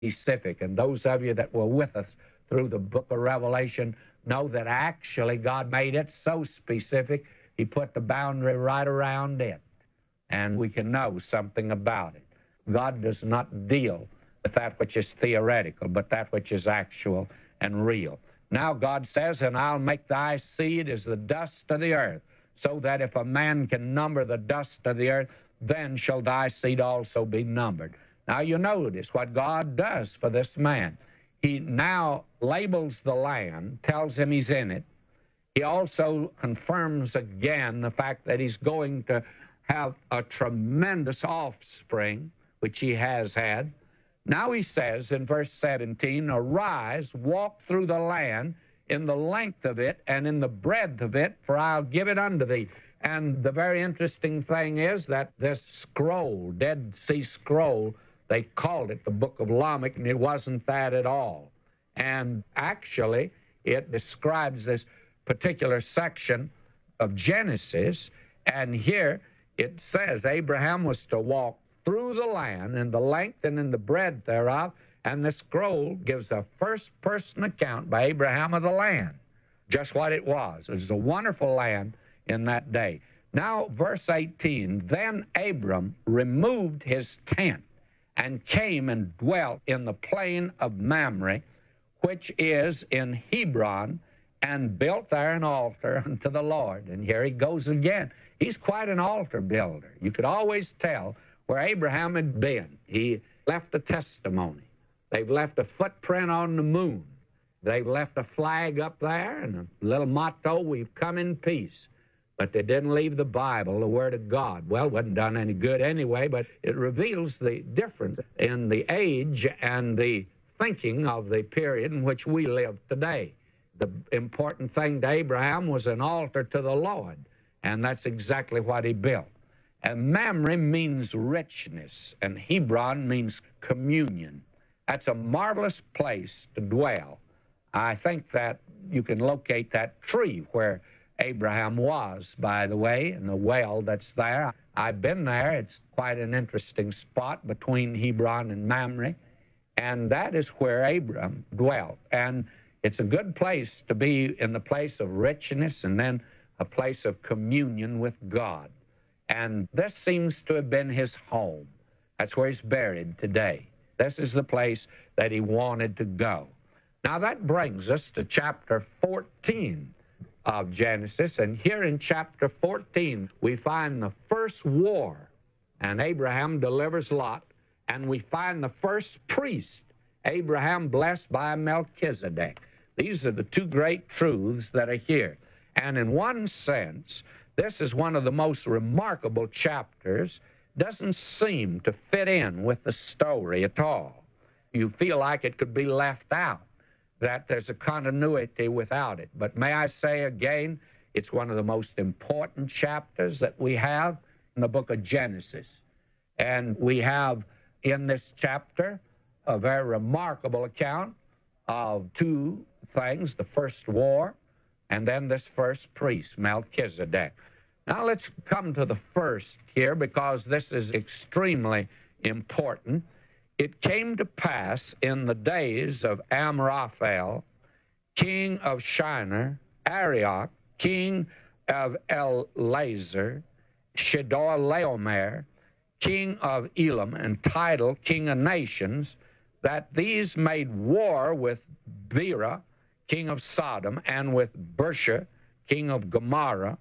specific. And those of you that were with us through the book of Revelation know that actually God made it so specific, He put the boundary right around it. And we can know something about it. God does not deal with that which is theoretical, but that which is actual and real. Now God says, and I'll make thy seed as the dust of the earth, so that if a man can number the dust of the earth, then shall thy seed also be numbered. Now you notice what God does for this man. He now labels the land, tells him he's in it. He also confirms again the fact that he's going to have a tremendous offspring, which he has had. Now he says in verse 17, arise, walk through the land in the length of it and in the breadth of it, for I'll give it unto thee. And the very interesting thing is that this scroll, Dead Sea Scroll, they called it the Book of Lamech, and it wasn't that at all. And actually, it describes this particular section of Genesis, and here it says Abraham was to walk through the land in the length and in the breadth thereof, and the scroll gives a first-person account by Abraham of the land, just what it was. It was a wonderful land in that day. Now, verse 18, then Abram removed his tent and came and dwelt in the plain of Mamre, which is in Hebron, and built there an altar unto the Lord. And here he goes again. He's quite an altar builder. You could always tell where Abraham had been. He left a testimony. They've left a footprint on the moon. They've left a flag up there and a little motto, we've come in peace. But they didn't leave the Bible, the Word of God. Well, it wasn't done any good anyway, but it reveals the difference in the age and the thinking of the period in which we live today. The important thing to Abraham was an altar to the Lord, and that's exactly what he built. And Mamre means richness, and Hebron means communion. That's a marvelous place to dwell. I think that you can locate that tree where Abraham was, by the way, and the well that's there. I've been there. It's quite an interesting spot between Hebron and Mamre, and that is where Abraham dwelt. And it's a good place to be, in the place of richness and then a place of communion with God. And this seems to have been his home. That's where he's buried today. This is the place that he wanted to go. Now that brings us to chapter 14 of Genesis, and here in chapter 14 we find the first war, and Abraham delivers Lot, and we find the first priest, Abraham blessed by Melchizedek. These are the two great truths that are here. And in one sense, this is one of the most remarkable chapters. Doesn't seem to fit in with the story at all. You feel like it could be left out, that there's a continuity without it. But may I say again, it's one of the most important chapters that we have in the book of Genesis. And we have in this chapter a very remarkable account of two things, the first war, and then this first priest, Melchizedek. Now let's come to the first here, because this is extremely important. It came to pass in the days of Amraphel, king of Shinar, Arioch, king of Elazar, Chedorlaomer, king of Elam, and Tidal, king of nations, that these made war with Bera, king of Sodom, and with Bersha, king of Gomorrah,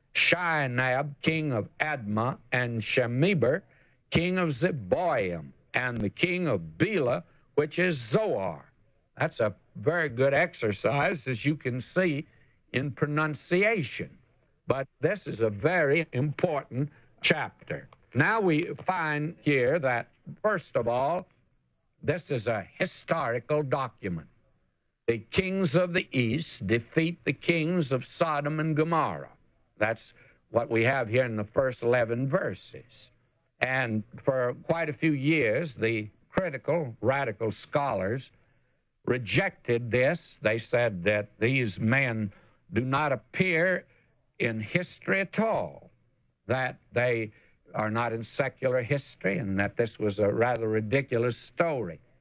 Shinab, king of Admah, and Shemeber, king of Zeboim, and the king of Bela, which is Zoar. That's a very good exercise, as you can see, in pronunciation. But this is a very important chapter. Now we find here that, first of all, this is a historical document. The kings of the east defeat the kings of Sodom and Gomorrah. That's what we have here in the first 11 verses. And for quite a few years, the critical, radical scholars rejected this. They said that these men do not appear in history at all, that they are not in secular history, and that this was a rather ridiculous story.